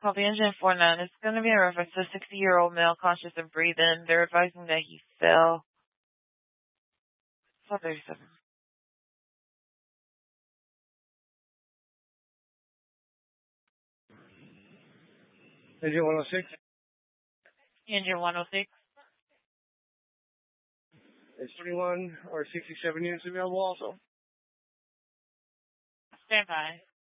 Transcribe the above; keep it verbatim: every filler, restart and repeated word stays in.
Copy engine four nine. It's going to be in reference to a sixty-year-old male conscious and breathing. They're advising that he fell. It's not thirty-seven. Engine one oh six. Engine one oh six. It's twenty-one or sixty-seven units available also. Stand by.